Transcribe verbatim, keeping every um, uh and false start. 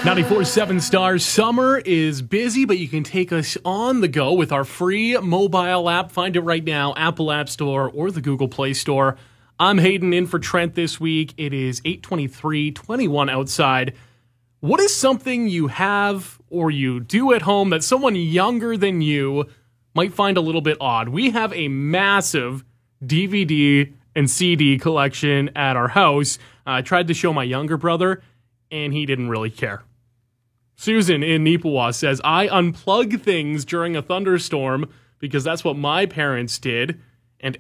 ninety-four point seven Stars. Summer is busy, but you can take us on the go with our free mobile app. Find it right now, Apple App Store or the Google Play Store. I'm Hayden in for Trent this week. It is eight twenty-three, twenty-one outside. What is something you have or you do at home that someone younger than you might find a little bit odd? We have a massive D V D and C D collection at our house. Uh, I tried to show my younger brother, and he didn't really care. Susan in Neepawa says, I unplug things during a thunderstorm because that's what my parents did.